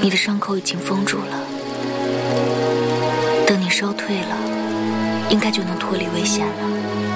你的伤口已经封住了，等你烧退了，应该就能脱离危险了。